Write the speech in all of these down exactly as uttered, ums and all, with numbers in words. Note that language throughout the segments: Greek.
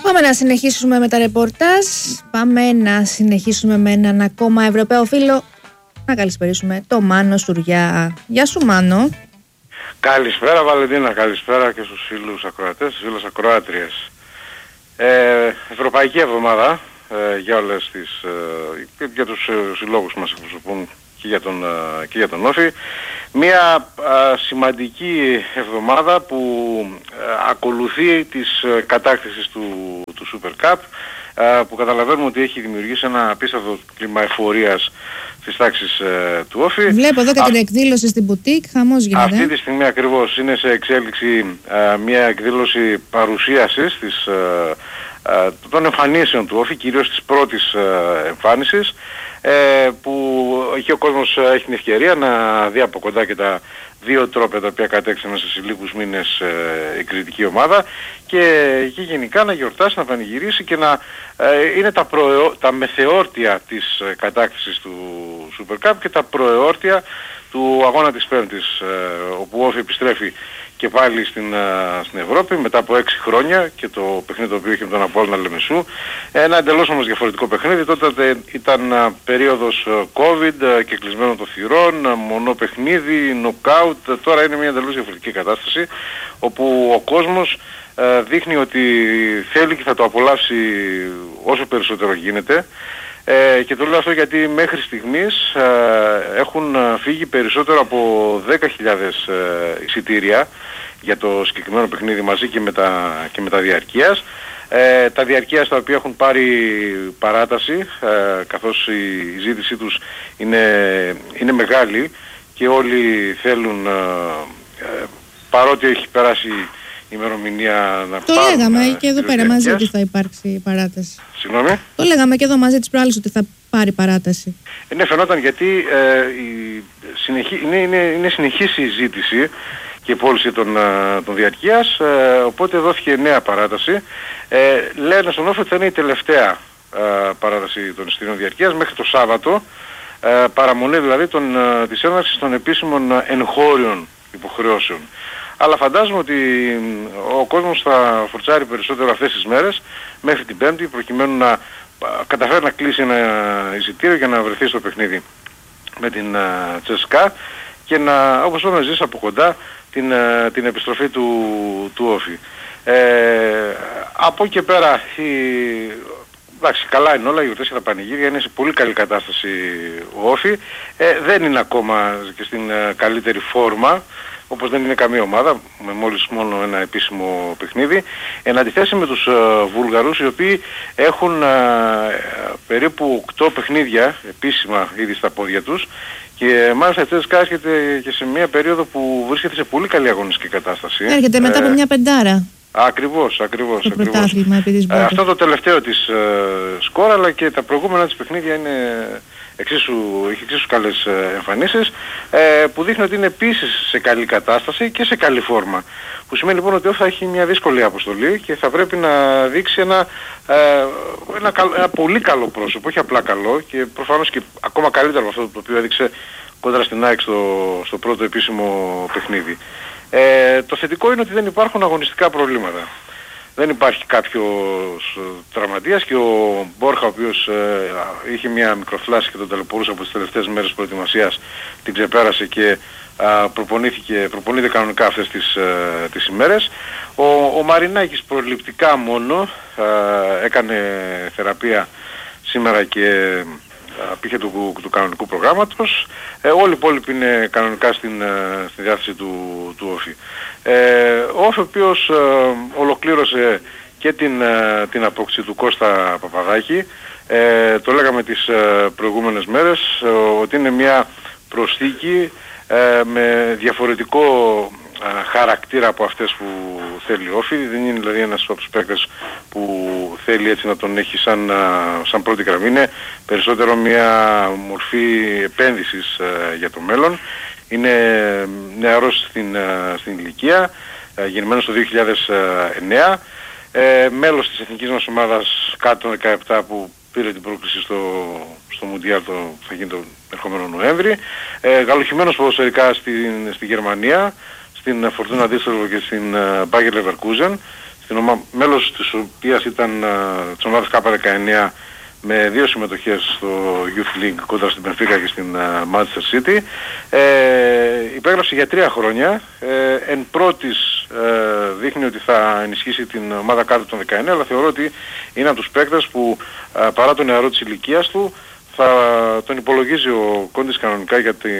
Πάμε να συνεχίσουμε με τα ρεπορτάζ. Πάμε να συνεχίσουμε με έναν ακόμα Ευρωπαίο φίλο. Να καλησπερίσουμε το Μάνο Σουριά. Γεια σου Μάνο. Καλησπέρα Βαλεντίνα, καλησπέρα και στους φίλους ακροατές, στις φίλες ακροάτριες. Ε, Ευρωπαϊκή εβδομάδα ε, για όλες τις, ε, για τους ε, συλλόγους που μας εκπροσωπούν και για τον, ε, και για τον Όφη. Μια ε, σημαντική εβδομάδα που ε, ακολουθεί της ε, κατάκτησης του, του Super Cup, ε, που καταλαβαίνουμε ότι έχει δημιουργήσει ένα απίστευτο κλίμα εφορίας στις τάξεις ε, του Όφη. Βλέπω εδώ και την εκδήλωση στην μπουτίκ, χαμός γίνεται. Αυτή τη στιγμή ακριβώς είναι σε εξέλιξη ε, μια εκδήλωση παρουσίασης της, ε, ε, των εμφανίσεων του Όφη, κυρίως της πρώτης ε, εμφάνισης, ε, που εκεί ο κόσμος έχει την ευκαιρία να δει από κοντά και τα δύο τρόπια τα οποία κατέξε μέσα σε λίγους μήνες ε, η κριτική ομάδα και, και γενικά να γιορτάσει, να πανηγυρίσει και να ε, είναι τα, προεο, τα μεθεόρτια της ε, κατάκτησης του Super Cup και τα προεόρτια του αγώνα της Πέμπτης, ε, όπου ο Όφη επιστρέφει και πάλι στην, uh, στην Ευρώπη μετά από έξι χρόνια και το παιχνίδι το οποίο είχε με τον Απόλλωνα Λεμεσού. Ένα εντελώς όμως διαφορετικό παιχνίδι. Τότε ήταν uh, περίοδος uh, COVID uh, και κλεισμένο των θυρών, uh, μονό παιχνίδι, νοκάουτ. Uh, τώρα είναι μια εντελώς διαφορετική κατάσταση όπου ο κόσμος uh, δείχνει ότι θέλει και θα το απολαύσει όσο περισσότερο γίνεται. Ε, και το λέω αυτό γιατί μέχρι στιγμής ε, έχουν φύγει περισσότερο από δέκα χιλιάδες ε, εισιτήρια για το συγκεκριμένο παιχνίδι μαζί και με τα, και με τα διαρκείας. Ε, τα διαρκείας τα οποία έχουν πάρει παράταση, ε, καθώς η, η ζήτησή τους είναι, είναι μεγάλη και όλοι θέλουν, ε, ε, παρότι έχει περάσει η ημερομηνία να το πάρουν, λέγαμε και εδώ πέρα μαζί ότι θα υπάρξει παράταση. Συγγνώμη. Το λέγαμε και εδώ μαζί τις προάλλες ότι θα πάρει παράταση. Ναι, φαινόταν γιατί ε, η συνεχή, είναι, είναι, είναι συνεχής η ζήτηση και η πώληση των, των διαρκείας, ε, οπότε δόθηκε νέα παράταση. Ε, λένε στον Όφη ότι θα είναι η τελευταία ε, παράταση των εισιτηρίων διαρκείας μέχρι το Σάββατο, ε, παραμονή δηλαδή των, ε, της έναρξης των επίσημων εγχώριων υποχρεώσεων. Αλλά φαντάζομαι ότι ο κόσμος θα φορτσάρει περισσότερο αυτές τις μέρες μέχρι την Πέμπτη προκειμένου να καταφέρει να κλείσει ένα εισιτήριο για να βρεθεί στο παιχνίδι με την uh, Τσεσκά και να, όπως είπαμε, ζήσει από κοντά την, uh, την επιστροφή του, του Όφη. Ε, από εκεί και πέρα, η, εντάξει, καλά είναι όλα, οι γιορτές και τα πανηγύρια, είναι σε πολύ καλή κατάσταση ο Όφη. Ε, δεν είναι ακόμα και στην uh, καλύτερη φόρμα, όπως δεν είναι καμία ομάδα, με μόλις μόνο ένα επίσημο παιχνίδι, εν αντιθέσει με τους uh, Βούλγαρους, οι οποίοι έχουν uh, περίπου οκτώ παιχνίδια επίσημα ήδη στα πόδια τους και μάλιστα η Τσέσκα έρχεται και σε μια περίοδο που βρίσκεται σε πολύ καλή αγωνιστική κατάσταση. Έρχεται μετά ε, από μια πεντάρα. Ακριβώς, ακριβώς. Το ακριβώς. πρωτάθλημα επί της ε, αυτό το τελευταίο της uh, σκορ, αλλά και τα προηγούμενα της παιχνίδια είναι εξίσου, έχει εξίσου καλές ε, εμφανίσεις, ε, που δείχνει ότι είναι επίσης σε καλή κατάσταση και σε καλή φόρμα. Που σημαίνει λοιπόν ότι θα έχει μια δύσκολη αποστολή και θα πρέπει να δείξει ένα, ε, ένα, ένα πολύ καλό πρόσωπο, όχι απλά καλό, και προφανώς και ακόμα καλύτερο από αυτό το οποίο έδειξε κόντρα στην ΑΕΚ στο, στο πρώτο επίσημο παιχνίδι. Ε, το θετικό είναι ότι δεν υπάρχουν αγωνιστικά προβλήματα. Δεν υπάρχει κάποιος τραυματίας και ο Μπόρχα, ο οποίος ε, είχε μια μικροφλάση και τον ταλαιπωρούσε από τις τελευταίες μέρες προετοιμασίας, την ξεπέρασε και α, προπονήθηκε, προπονείται κανονικά αυτές τις, ε, τις ημέρες. Ο, ο Μαρινάκης προληπτικά μόνο α, έκανε θεραπεία σήμερα και πήγε του, του κανονικού προγράμματος. Ε, όλοι οι υπόλοιποι είναι κανονικά στην, στη διάθεση του, του Όφη. Ε, ο Όφη ο οποίος ε, ολοκλήρωσε και την, ε, την απόκτηση του Κώστα Παπαδάκη. Ε, το λέγαμε τις ε, προηγούμενες μέρες ε, ότι είναι μια προσθήκη ε, με διαφορετικό ε, χαρακτήρα από αυτές που θέλει ο Όφη. Δεν είναι δηλαδή ένας από τους παίκτες που θέλει έτσι να τον έχει σαν, σαν πρώτη γραμμή. Είναι περισσότερο μια μορφή επένδυσης ε, για το μέλλον. Είναι νεαρός στην, στην ηλικία, γεννημένος το δύο χιλιάδες εννέα, ε, μέλος της εθνικής μας ομάδας κάτω των δεκαεπτά που πήρε την πρόκληση στο, στο Μουντιάλ το, που θα γίνει τον ερχόμενο Νοέμβρη, ε, γαλουχημένος ποδοσφαιρικά στην, στη Γερμανία, στην Φορτούνα Ντίσσελντορφ και στην Bayer Leverkusen, στην ομα... μέλος της οποίας ήταν uh, της ομάδας Κ δεκαεννέα με δύο συμμετοχές στο Youth League κόντρα στην Benfica και στην uh, Manchester City. Ε, υπέγραψε για τρία χρόνια. Ε, εν πρώτης ε, δείχνει ότι θα ενισχύσει την ομάδα κάτω των δεκαεννέα, αλλά θεωρώ ότι είναι από τους παίκτες που ε, παρά τον νεαρό της ηλικίας του θα τον υπολογίζει ο Κόντις κανονικά, γιατί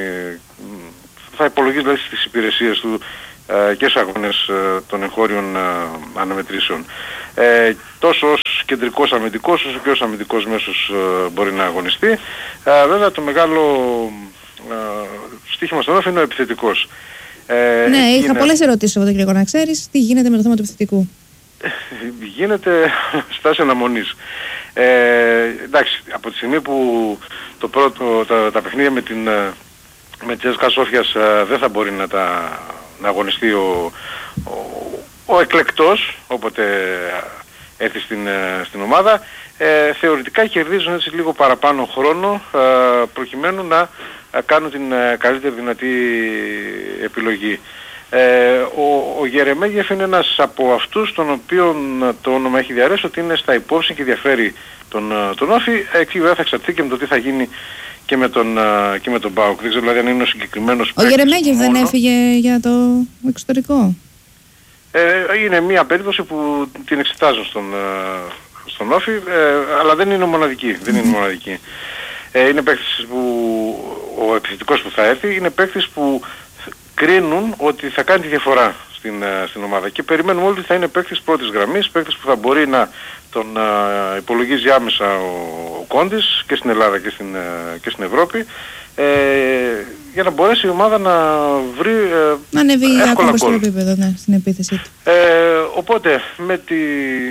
θα υπολογίζει δηλαδή στις υπηρεσίες του ε, και στους αγώνες ε, των εγχώριων ε, αναμετρήσεων. Ε, τόσο ως κεντρικός αμυντικός όσο και ως αμυντικός μέσος ε, μπορεί να αγωνιστεί. Ε, βέβαια το μεγάλο ε, στοίχημα στον Όφη είναι ο επιθετικός. Ε, ναι, είχα είναι... πολλές ερωτήσεις από τον κύριο, να ξέρεις τι γίνεται με το θέμα του επιθετικού. Γίνεται στάση αναμονής. Ε, εντάξει, από τη στιγμή που το πρώτο, τα, τα παιχνίδια με την με τη Τσέσκα Σόφιας δεν θα μπορεί να τα να αγωνιστεί ο, ο, ο εκλεκτός όποτε έρθει στην, στην ομάδα, ε, θεωρητικά κερδίζουν έτσι λίγο παραπάνω χρόνο ε, προκειμένου να κάνουν την καλύτερη δυνατή επιλογή. Ε, ο, ο Γερεμέγεφ είναι ένας από αυτούς τον οποίον το όνομα έχει διαρρέσει ότι είναι στα υπόψη και διαφέρει τον, τον Όφη. Εκεί βέβαια θα εξαρτηθεί και με το τι θα γίνει και με τον, και με τον ΠΑΟΚ. Δεν ξέρω δηλαδή αν είναι ο συγκεκριμένος. Ο Γερεμέγεφ δεν έφυγε για το εξωτερικό. Ε, είναι μια περίπτωση που την εξετάζουν στον, στον Όφη, ε, αλλά δεν είναι μοναδική. Δεν είναι μοναδική. Ε, είναι παίκτης που ο επιθετικός που θα έρθει είναι παίκτης που κρίνουν ότι θα κάνει τη διαφορά στην, στην ομάδα και περιμένουμε όλοι ότι θα είναι παίκτης πρώτης γραμμής, παίκτης που θα μπορεί να τον uh, υπολογίζει άμεσα ο, ο Κόντις και στην Ελλάδα και στην, uh, και στην Ευρώπη, ε, για να μπορέσει η ομάδα να βρει ε, να ανεβεί ακόμα στο επίπεδο, ναι, στην επίθεση του. Ε, οπότε με, τη,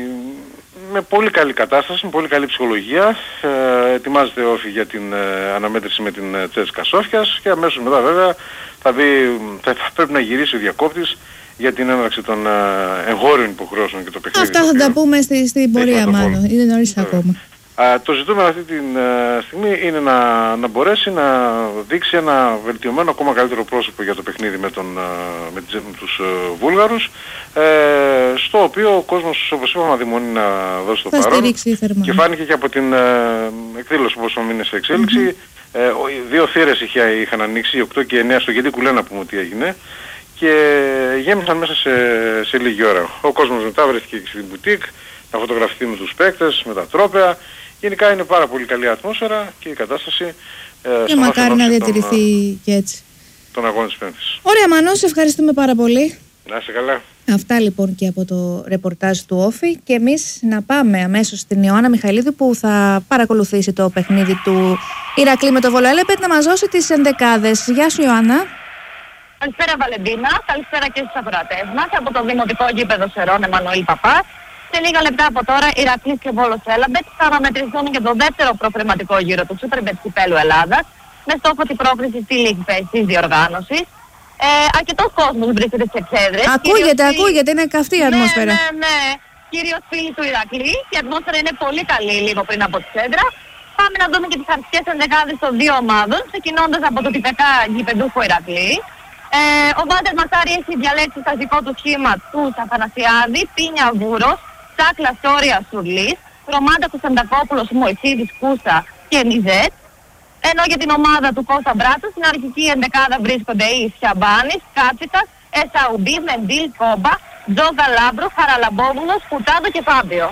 με πολύ καλή κατάσταση, με πολύ καλή ψυχολογία ε, ετοιμάζεται ο Όφη για την ε, αναμέτρηση με την ε, Τσέσκα Σόφιας και αμέσως μετά βέβαια θα, δει, θα, θα πρέπει να γυρίσει ο διακόπτης για την έναρξη των uh, εγχώριων υποχρεώσεων και το παιχνίδι. Αυτά θα τα πούμε στη, στην πορεία μάλλον. Είναι νωρίς yeah. ακόμα. Uh, το ζητούμενο αυτή τη uh, στιγμή είναι να, να μπορέσει να δείξει ένα βελτιωμένο ακόμα καλύτερο πρόσωπο για το παιχνίδι με, τον, uh, με, τις, με τους uh, Βούλγαρους, uh, στο οποίο ο κόσμος, όπως είπαμε, αδειμονεί να δώσει το θα παρόν και φάνηκε και από την uh, εκδήλωση που όσο μείνει σε εξέλιξη. Mm-hmm. Uh, δύο θύρες είχαν ανοίξει, οκτώ και εννέα στο γιατί κουλέ να πούμε τι έγινε, και γέμισαν μέσα σε, σε λίγη ώρα. Ο κόσμος μετά βρέθηκε και στην μπουτίκ να φωτογραφηθεί με τους παίκτες, με τα τρόπαια. Γενικά είναι πάρα πολύ καλή ατμόσφαιρα και η κατάσταση ε, και μακάρι να διατηρηθεί τον, και έτσι τον αγώνα της Πέμπτης. Ωραία Μανώ, σε ευχαριστούμε πάρα πολύ. Να είσαι καλά. Αυτά λοιπόν και από το ρεπορτάζ του Όφη, και εμείς να πάμε αμέσως στην Ιωάννα Μιχαηλίδου που θα παρακολουθήσει το παιχνίδι του Ηρακλή με το Βόλο Έλεμπετ, να μας δώσει τις ενδεκάδες. Γεια σου Ιωάννα. Καλησπέρα Βαλεντίνα, καλησπέρα και στους ακροατές μας από το Δημοτικό Γήπεδο Σερών Εμμανουήλ Παπάς. Σε λίγα λεπτά από τώρα, Ηρακλής και Βόλος Έλεμπετ θα αναμετρηθούν για τον δεύτερο προκριματικό γύρο του Superbet Κυπέλλου Ελλάδας, με στόχο την πρόκριση στη League Phase της διοργάνωσης. Ε, αρκετός κόσμος βρίσκεται στις εξέδρες. Ακούγεται, φίλοι... ακούγεται, είναι καυτή η ατμόσφαιρα. Ναι, ναι, ναι. Κυρίως φίλοι του Ηρακλή, και η ατμόσφαιρα είναι πολύ καλή λίγο πριν από τη σέντρα. Πάμε να δούμε και τις αρχικές ενδεκάδες των δύο ομάδων, ξεκινώντας από το τυπικά γηπεδούχο Ηρακλή. Ε, ο Βάντερ Μασάρη έχει διαλέξει στα δικό του σχήμα του Αθανασιάδη, Πίνια Βούρος, Σάκλα Σόρια Σουρλής, Ρωμάντα Κωνσταντακόπουλος, Μωυσίδης Κούσα και Νιζέτ. Ενώ για την ομάδα του Κώστα Μπράτσου στην αρχική ενδεκάδα βρίσκονται οι Σιαμπάνης, Κάτσικας, Εσαουμπή, Μεντήλ, Κόμπα, Τζόγκα Λάμπρου, Χαραλαμπόβουλος, Κουτάδο και Φάμπιο.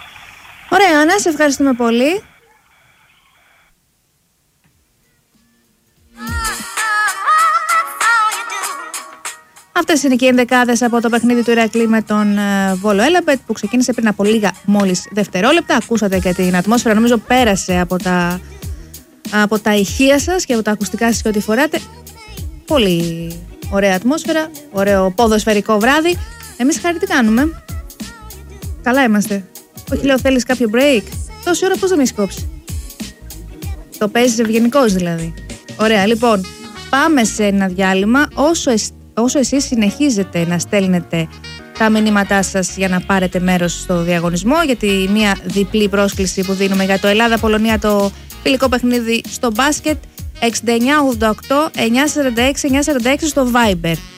Ωραία Άννα, σε ευχαριστούμε πολύ. Αυτές είναι και οι ενδεκάδες από το παιχνίδι του Ηρακλή με τον uh, Βόλο Έλεμπετ που ξεκίνησε πριν από λίγα μόλις δευτερόλεπτα. Ακούσατε και την ατμόσφαιρα, νομίζω πέρασε από τα, από τα ηχεία σας και από τα ακουστικά σας και ό,τι φοράτε. Πολύ ωραία ατμόσφαιρα, ωραίο ποδοσφαιρικό βράδυ. Εμείς χάρη τι κάνουμε. Καλά είμαστε. Όχι λέω θέλεις κάποιο break. Τόση ώρα πώς δεν με έχει κόψει. Το παίζεις ευγενικός δηλαδή. Ωραία, λοιπόν, πάμε σε ένα διάλειμμα. Όσο εσ... Όσο εσείς συνεχίζετε να στέλνετε τα μηνύματά σας για να πάρετε μέρος στο διαγωνισμό, γιατί μια διπλή πρόσκληση που δίνουμε για το Ελλάδα-Πολωνία, το φιλικό παιχνίδι στο μπάσκετ, έξι εννιά ογδόντα οκτώ εννιακόσια σαράντα έξι εννιακόσια σαράντα έξι στο Viber.